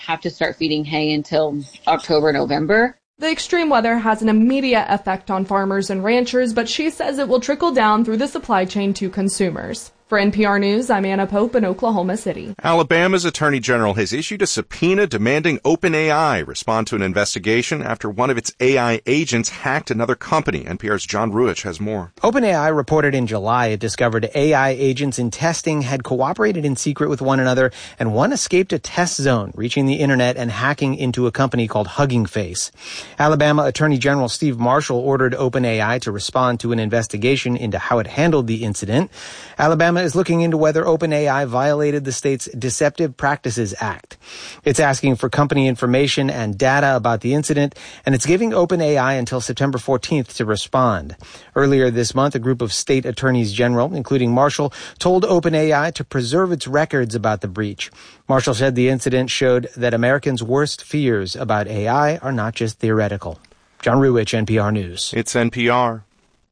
have to start feeding hay until October, November. The extreme weather has an immediate effect on farmers and ranchers, but she says it will trickle down through the supply chain to consumers. For NPR News, I'm Anna Pope in Oklahoma City. Alabama's Attorney General has issued a subpoena demanding OpenAI respond to an investigation after one of its AI agents hacked another company. NPR's John Ruich has more. OpenAI reported in July it discovered AI agents in testing had cooperated in secret with one another, and one escaped a test zone, reaching the internet and hacking into a company called Hugging Face. Alabama Attorney General Steve Marshall ordered OpenAI to respond to an investigation into how it handled the incident. Alabama is looking into whether OpenAI violated the state's Deceptive Practices Act. It's asking for company information and data about the incident, and it's giving OpenAI until September 14th to respond. Earlier this month, a group of state attorneys general, including Marshall, told OpenAI to preserve its records about the breach. Marshall said the incident showed that Americans' worst fears about AI are not just theoretical. John Ruich, NPR News. It's NPR.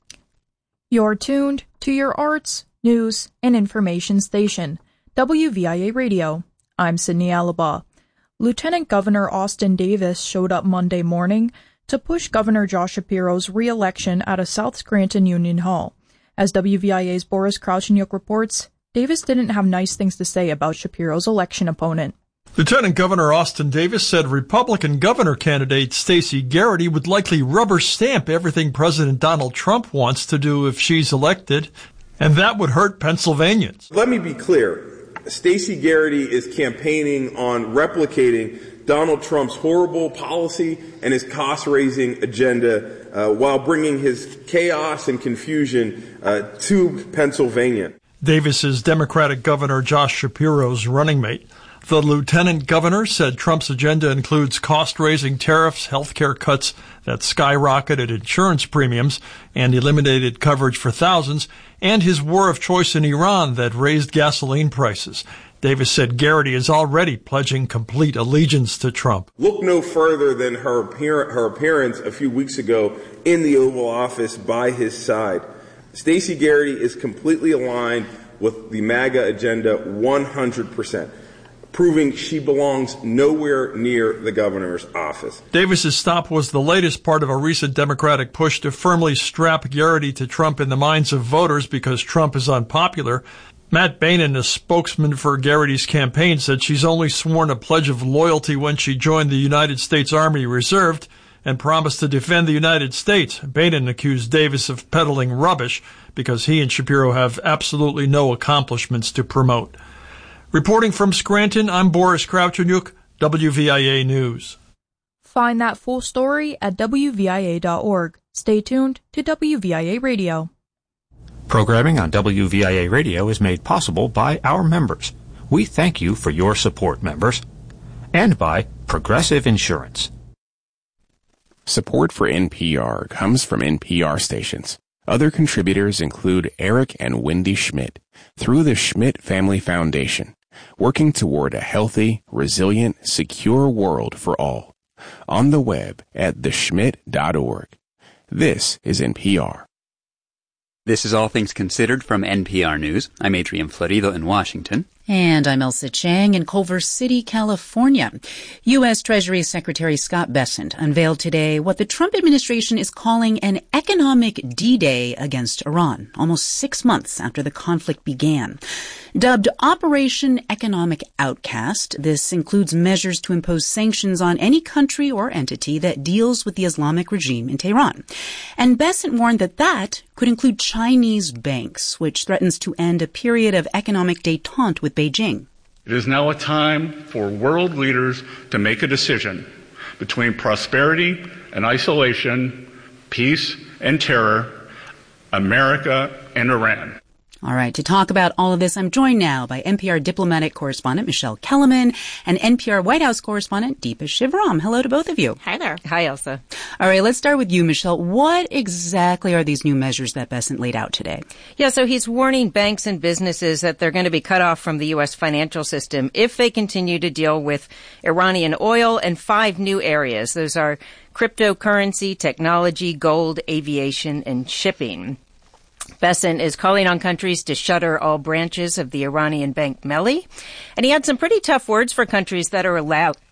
You're tuned to your arts, news, and information station, WVIA Radio. I'm Sydney Alaba. Lieutenant Governor Austin Davis showed up Monday morning to push Governor Josh Shapiro's re-election out of South Scranton Union Hall. As WVIA's Boris Kravchuk reports, Davis didn't have nice things to say about Shapiro's election opponent. Lieutenant Governor Austin Davis said Republican governor candidate Stacey Garrity would likely rubber stamp everything President Donald Trump wants to do if she's elected, and that would hurt Pennsylvanians. Let me be clear. Stacey Garrity is campaigning on replicating Donald Trump's horrible policy and his cost-raising agenda while bringing his chaos and confusion to Pennsylvania. Davis is Democratic Governor Josh Shapiro's running mate. The lieutenant governor said Trump's agenda includes cost-raising tariffs, health care cuts that skyrocketed insurance premiums and eliminated coverage for thousands, and his war of choice in Iran that raised gasoline prices. Davis said Garrity is already pledging complete allegiance to Trump. Look no further than her appearance a few weeks ago in the Oval Office by his side. Stacey Garrity is completely aligned with the MAGA agenda 100%. Proving she belongs nowhere near the governor's office. Davis's stop was the latest part of a recent Democratic push to firmly strap Garrity to Trump in the minds of voters because Trump is unpopular. Matt Boehnen, a spokesman for Garrity's campaign, said she's only sworn a pledge of loyalty when she joined the United States Army Reserve and promised to defend the United States. Boehnen accused Davis of peddling rubbish because he and Shapiro have absolutely no accomplishments to promote. Reporting from Scranton, I'm Boris Kravchuk, WVIA News. Find that full story at WVIA.org. Stay tuned to WVIA Radio. Programming on WVIA Radio is made possible by our members. We thank you for your support, members. And by Progressive Insurance. Support for NPR comes from NPR stations. Other contributors include Eric and Wendy Schmidt through the Schmidt Family Foundation, working toward a healthy, resilient, secure world for all. On the web at theschmidt.org. This is NPR. This is All Things Considered from NPR News. I'm Adrian Florido in Washington. And I'm Elsa Chang in Culver City, California. U.S. Treasury Secretary Scott Bessent unveiled today what the Trump administration is calling an economic D-Day against Iran, almost 6 months after the conflict began. Dubbed Operation Economic Outcast, this includes measures to impose sanctions on any country or entity that deals with the Islamic regime in Tehran. And Bessent warned that could include Chinese banks, which threatens to end a period of economic détente with Beijing. It is now a time for world leaders to make a decision between prosperity and isolation, peace and terror, America and Iran. All right, to talk about all of this, I'm joined now by NPR diplomatic correspondent Michelle Kellerman and NPR White House correspondent Deepa Shivram. Hello to both of you. Hi there. Hi, Elsa. All right, let's start with you, Michelle. What exactly are these new measures that Bessent laid out today? Yeah, so he's warning banks and businesses that they're going to be cut off from the U.S. financial system if they continue to deal with Iranian oil and 5 new areas. Those are cryptocurrency, technology, gold, aviation, and shipping. Bessent is calling on countries to shutter all branches of the Iranian bank Melli. And he had some pretty tough words for countries that are